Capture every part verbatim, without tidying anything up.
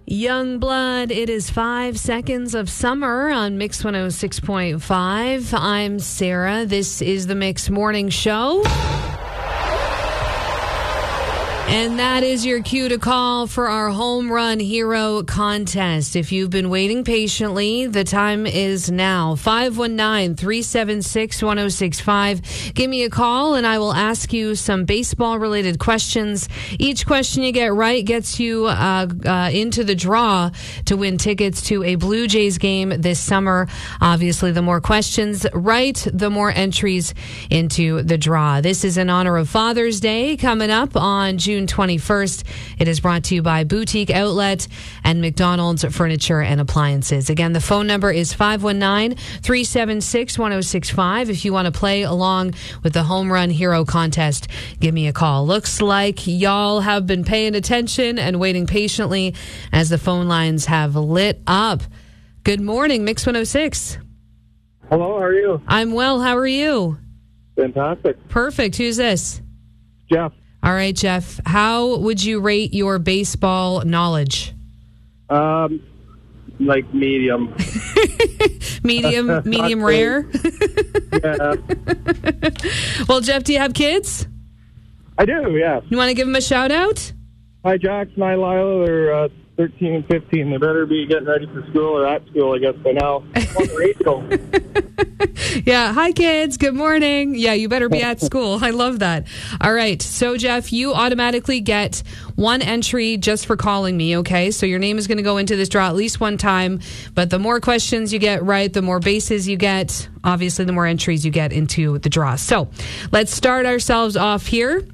Youngblood, it is five seconds of summer on Mix one oh six point five. I'm Sarah. This is the Mix Morning Show. And that is your cue to call for our Home Run Hero contest. If you've been waiting patiently, the time is now. five one nine, three seven six, one oh six five. Give me a call and I will ask you some baseball-related questions. Each question you get right gets you uh, uh, into the draw to win tickets to a Blue Jays game this summer. Obviously, the more questions right, the more entries into the draw. This is in honor of Father's Day coming up on June twenty-first. It is brought to you by Boutique Outlet and McDonald's Furniture and Appliances. Again, the phone number is five one nine, three seven six, one oh six five. If you want to play along with the Home Run Hero contest, give me a call. Looks like y'all have been paying attention and waiting patiently as the phone lines have lit up. Good morning, Mix one oh six. Hello, how are you? I'm well. How are you? Fantastic. Perfect. Who's this? Jeff. All right, Jeff. How would you rate your baseball knowledge? Um, like medium. medium, medium rare? Yeah. Well, Jeff, do you have kids? I do, yeah. You want to give them a shout out? Hi, Jax and I, Lila. They're uh, thirteen and fifteen. They better be getting ready for school or at school, I guess, by now. On the radio. Yeah. Hi, kids. Good morning. Yeah, you better be at school. I love that. All right. So, Jeff, you automatically get one entry just for calling me, okay? So your name is going to go into this draw at least one time. But the more questions you get right, the more bases you get. Obviously, the more entries you get into the draw. So let's start ourselves off here.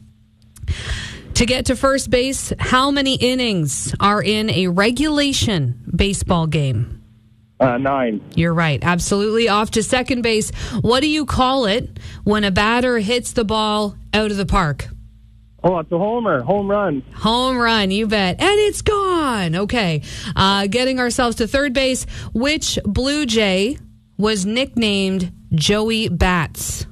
To get to first base, how many innings are in a regulation baseball game? Uh, nine. You're right. Absolutely. Off to second base. What do you call it when a batter hits the ball out of the park? Oh, it's a homer. Home run. Home run, you bet. And it's gone. Okay. Uh, getting ourselves to third base. Which Blue Jay was nicknamed Joey Bats?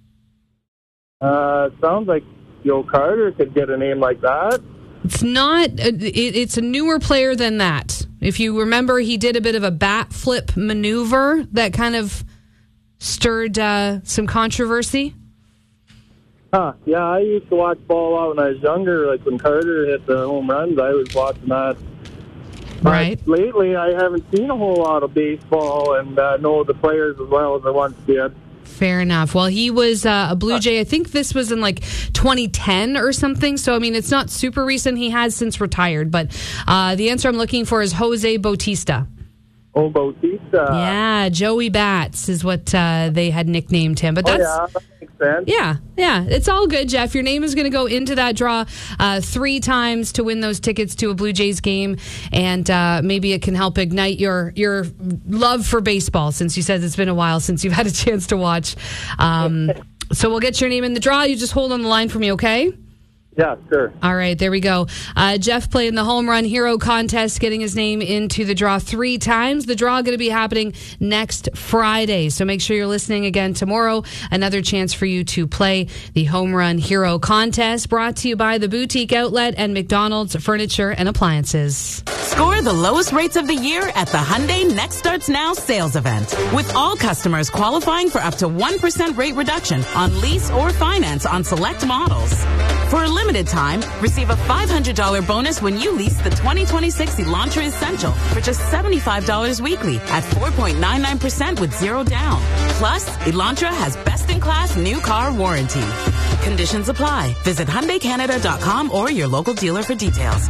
Uh, sounds like Joe Carter could get a name like that. It's not. It, it's a newer player than that. If you remember, he did a bit of a bat flip maneuver that kind of stirred uh, some controversy. Huh. Yeah, I used to watch ball a lot when I was younger. Like when Carter hit the home runs, I was watching that. Right. But lately, I haven't seen a whole lot of baseball and uh, know the players as well as I once did. Fair enough. Well, he was uh, a Blue Jay. I think this was in like twenty ten or something. So, I mean, it's not super recent. He has since retired. But uh, the answer I'm looking for is Jose Bautista. Oh, Bautista. Yeah, Joey Bats is what uh, they had nicknamed him. But that's, oh, yeah, that makes sense. Yeah, yeah. It's all good, Jeff. Your name is going to go into that draw uh, three times to win those tickets to a Blue Jays game. And uh, maybe it can help ignite your, your love for baseball, since you said it's been a while since you've had a chance to watch. Um, so we'll get your name in the draw. You just hold on the line for me, okay? Yeah, sure. All right, there we go. Uh, Jeff played in the Home Run Hero contest, getting his name into the draw three times. The draw going to be happening next Friday, so make sure you're listening again tomorrow. Another chance for you to play the Home Run Hero contest, brought to you by the Boutique Outlet and McDonald's Furniture and Appliances. Score the lowest rates of the year at the Hyundai Next Starts Now sales event, with all customers qualifying for up to one percent rate reduction on lease or finance on select models. For a limited time, receive a five hundred dollars bonus when you lease the twenty twenty-six Elantra Essential for just seventy-five dollars weekly at four point nine nine percent with zero down. Plus, Elantra has best-in-class new car warranty. Conditions apply. Visit Hyundai Canada dot com or your local dealer for details.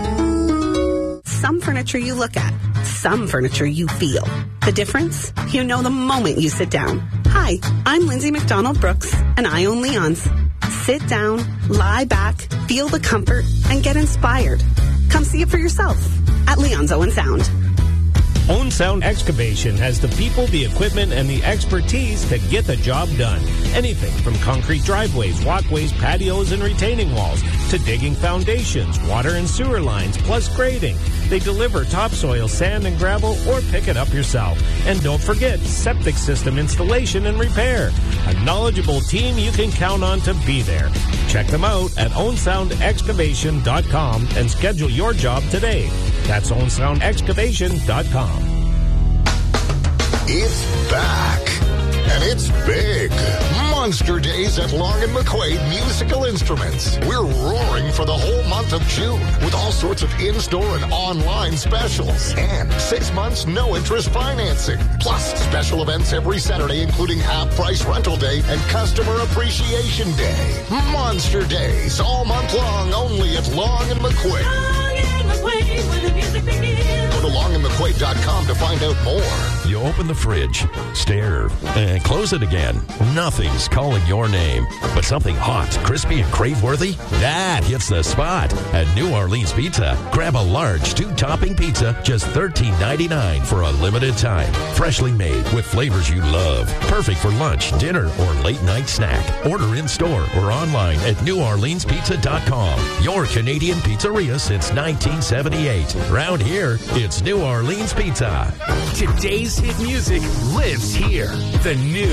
Some furniture you look at, some furniture you feel. The difference? You know the moment you sit down. Hi, I'm Lindsay McDonald Brooks, and I own Leon's. Sit down, lie back, feel the comfort, and get inspired. Come see it for yourself at Leon's Owen Sound. Owen Sound Excavation has the people, the equipment, and the expertise to get the job done. Anything from concrete driveways, walkways, patios, and retaining walls to digging foundations, water and sewer lines, plus grading. They deliver topsoil, sand, and gravel, or pick it up yourself. And don't forget septic system installation and repair. A knowledgeable team you can count on to be there. Check them out at owen sound excavation dot com and schedule your job today. That's own sound excavation dot com. It's back. And it's big. Monster Days at Long and McQuaid Musical Instruments. We're roaring for the whole month of June with all sorts of in-store and online specials. And six months no-interest financing. Plus special events every Saturday, including half-price rental day and customer appreciation day. Monster Days all month long, only at Long and McQuaid. Long and McQuaid, where the music begins. Go to long and mcquaid dot com to find out more. You open the fridge, stare, and close it again. Nothing's calling your name, but something hot, crispy, and crave-worthy? That hits the spot at New Orleans Pizza. Grab a large two-topping pizza, just thirteen ninety-nine for a limited time. Freshly made with flavors you love. Perfect for lunch, dinner, or late-night snack. Order in-store or online at new orleans pizza dot com. Your Canadian pizzeria since nineteen seventy-eight. Round here, it's New Orleans Pizza. Today's hit music lives here. The new